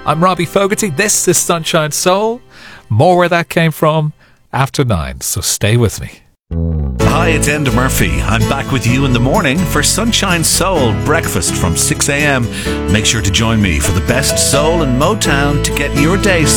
I'm Robbie Fogarty. This is Sunshine Soul. More where that came from after 9, so stay with me. Hi, it's Enda Murphy. I'm back with you in the morning for Sunshine Soul breakfast from 6 a.m. Make sure to join me for the best soul and Motown to get your day